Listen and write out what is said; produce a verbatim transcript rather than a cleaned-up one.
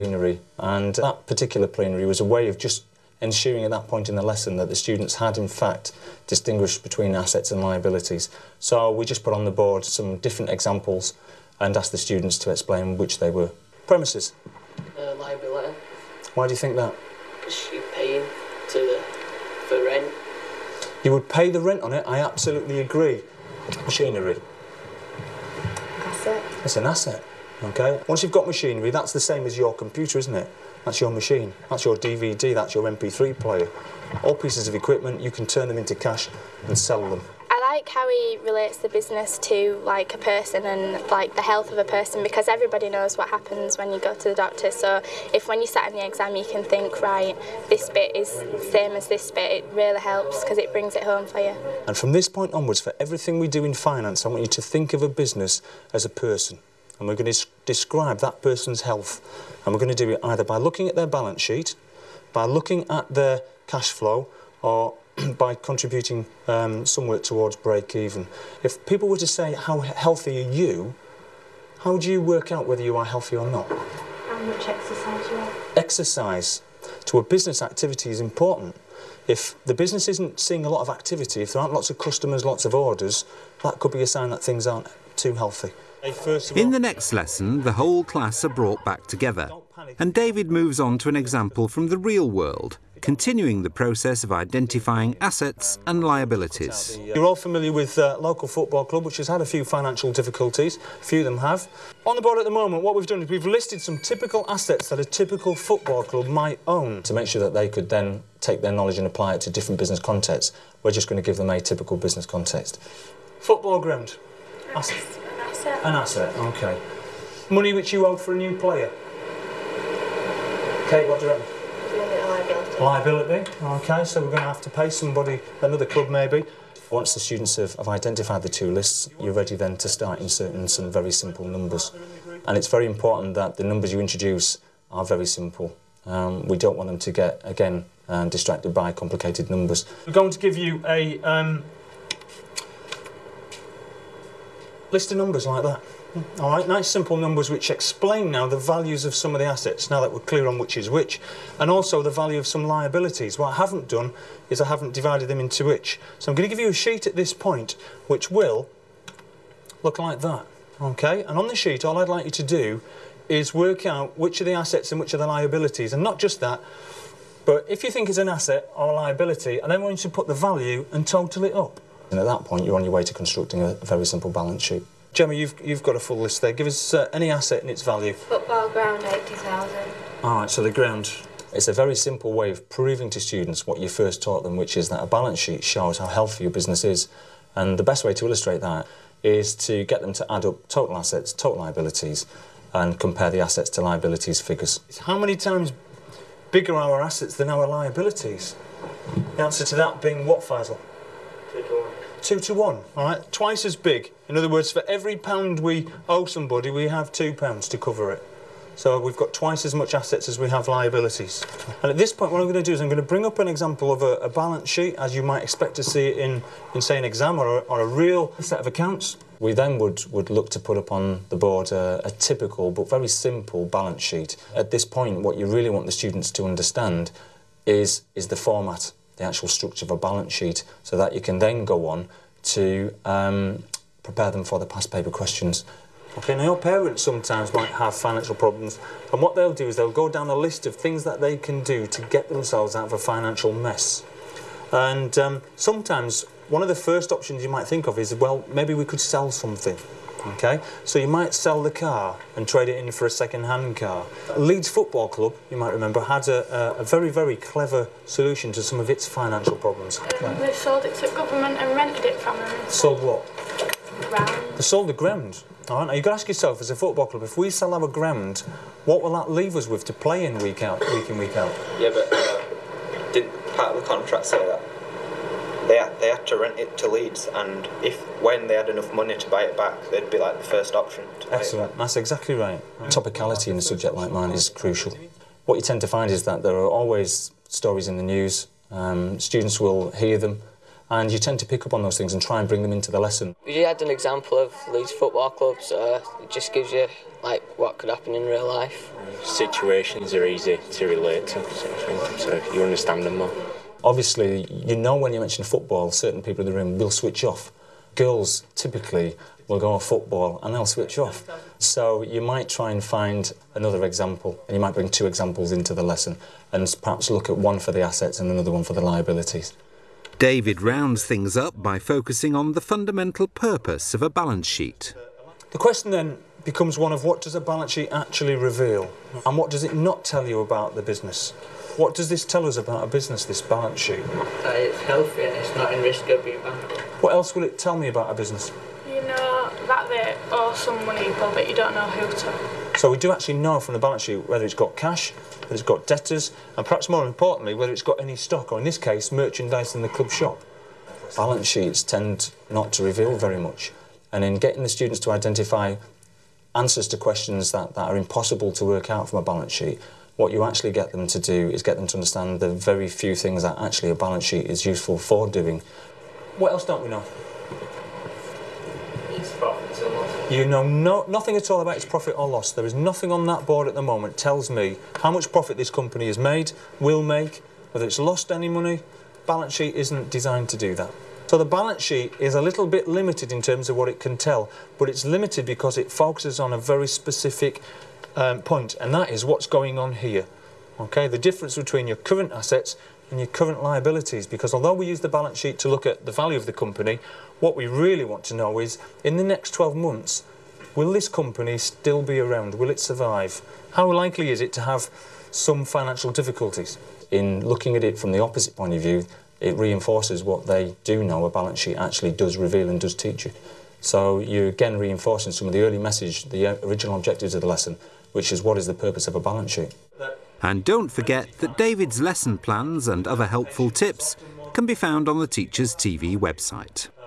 plenary, and that particular plenary was a way of just ensuring at that point in the lesson that the students had in fact distinguished between assets and liabilities. So we just put on the board some different examples and asked the students to explain which they were. Premises. Uh, liability. Why do you think that? Because you're paying to the, for rent. You would pay the rent on it, I absolutely agree. Machinery. Asset. It's an asset, okay? Once you've got machinery, that's the same as your computer, isn't it? That's your machine, that's your D V D, that's your M P three player. All pieces of equipment, you can turn them into cash and sell them. I like how he relates the business to like a person and like the health of a person, because everybody knows what happens when you go to the doctor. So if when you sat in the exam you can think, right, this bit is the same as this bit, it really helps because it brings it home for you. And from this point onwards, for everything we do in finance, I want you to think of a business as a person. And we're going to describe that person's health. And we're going to do it either by looking at their balance sheet, by looking at their cash flow, or by contributing um, somewhere towards break-even. If people were to say, how healthy are you, how do you work out whether you are healthy or not? How much exercise you have. Exercise to a business activity is important. If the business isn't seeing a lot of activity, if there aren't lots of customers, lots of orders, that could be a sign that things aren't too healthy. In the next lesson, the whole class are brought back together, and David moves on to an example from the real world, continuing the process of identifying assets and liabilities. You're all familiar with uh, local football club, which has had a few financial difficulties. A few of them have. On the board at the moment, what we've done is we've listed some typical assets that a typical football club might own. To make sure that they could then take their knowledge and apply it to different business contexts, we're just going to give them a typical business context. Football ground. Asset. An asset, OK. Money which you owe for a new player. Kate, what do you reckon? Liability. Liability, OK, so we're going to have to pay somebody, another club maybe. Once the students have, have identified the two lists, you're ready then to start inserting some very simple numbers. And it's very important that the numbers you introduce are very simple. Um, we don't want them to get, again, um, distracted by complicated numbers. We're going to give you a um, list of numbers like that. All right, nice simple numbers which explain now the values of some of the assets, now that we're clear on which is which, and also the value of some liabilities. What I haven't done is I haven't divided them into which. So I'm going to give you a sheet at this point which will look like that, okay? And on the sheet, all I'd like you to do is work out which are the assets and which are the liabilities, and not just that, but if you think it's an asset or a liability, I then want you to put the value and total it up. And at that point, you're on your way to constructing a very simple balance sheet. Gemma, you've, you've got a full list there. Give us uh, any asset and its value. Football ground, eighty thousand. All right, so the ground. It's a very simple way of proving to students what you first taught them, which is that a balance sheet shows how healthy your business is. And the best way to illustrate that is to get them to add up total assets, total liabilities, and compare the assets to liabilities figures. How many times bigger are our assets than our liabilities? The answer to that being what, Faisal? Two to one. Two to one, all right? Twice as big. In other words, for every pound we owe somebody, we have two pounds to cover it. So we've got twice as much assets as we have liabilities. And at this point, what I'm going to do is I'm going to bring up an example of a, a balance sheet, as you might expect to see it in, in say, an exam or a, or a real set of accounts. We then would, would look to put up on the board a, a typical but very simple balance sheet. At this point, what you really want the students to understand is, is the format, the actual structure of a balance sheet, so that you can then go on to um, prepare them for the past paper questions. Okay, now your parents sometimes might have financial problems, and what they'll do is they'll go down a list of things that they can do to get themselves out of a financial mess. And um, sometimes one of the first options you might think of is, well, maybe we could sell something. Okay, so you might sell the car and trade it in for a second-hand car. Leeds Football Club, you might remember, had a, a, a very, very clever solution to some of its financial problems. Um, they sold it to government and rented it from them. Sold what? Ground. They sold the ground. All right, now you've got to ask yourself, as a football club, if we sell our ground, what will that leave us with to play in week out, week in, week out? Yeah, but uh, didn't part of the contract say that? They had, they had to rent it to Leeds, and if, when they had enough money to buy it back, they'd be like the first option to buy Excellent, it back. That's exactly right. Topicality in a subject like mine is crucial. What you tend to find is that there are always stories in the news, um, students will hear them, and you tend to pick up on those things and try and bring them into the lesson. You had an example of Leeds Football Club, so it just gives you like what could happen in real life. Situations are easy to relate to, so you understand them more. Obviously, you know when you mention football, certain people in the room will switch off. Girls typically will go on football and they'll switch off. So you might try and find another example, and you might bring two examples into the lesson and perhaps look at one for the assets and another one for the liabilities. David rounds things up by focusing on the fundamental purpose of a balance sheet. The question then becomes one of what does a balance sheet actually reveal and what does it not tell you about the business? What does this tell us about a business, this balance sheet? That it's healthy and it's not in risk of being bankrupt. What else will it tell me about a business? You know that they owe some money, but you don't know who to. So we do actually know from the balance sheet whether it's got cash, whether it's got debtors, and perhaps more importantly, whether it's got any stock, or in this case, merchandise in the club shop. Balance sheets tend not to reveal very much. And in getting the students to identify answers to questions that, that are impossible to work out from a balance sheet, what you actually get them to do is get them to understand the very few things that actually a balance sheet is useful for doing. What else don't we know? It's profits or loss. You know no, nothing at all about its profit or loss. There is nothing on that board at the moment that tells me how much profit this company has made, will make, whether it's lost any money. Balance sheet isn't designed to do that. So the balance sheet is a little bit limited in terms of what it can tell, but it's limited because it focuses on a very specific um, point, and that is what's going on here. Okay, the difference between your current assets and your current liabilities, because although we use the balance sheet to look at the value of the company, what we really want to know is, in the next twelve months, will this company still be around? Will it survive? How likely is it to have some financial difficulties? In looking at it from the opposite point of view, it reinforces what they do know a balance sheet actually does reveal and does teach you. So you're again reinforcing some of the early message, the original objectives of the lesson, which is what is the purpose of a balance sheet. And don't forget that David's lesson plans and other helpful tips can be found on the Teachers T V website.